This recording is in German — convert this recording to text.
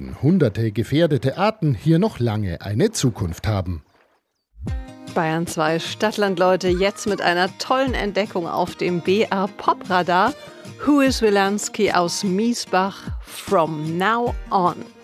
könnten hunderte gefährdete Arten hier noch lange eine Zukunft haben. Bayern 2 Stadtlandleute jetzt mit einer tollen Entdeckung auf dem BR Pop Radar. Who is Wilansky aus Miesbach? From now on.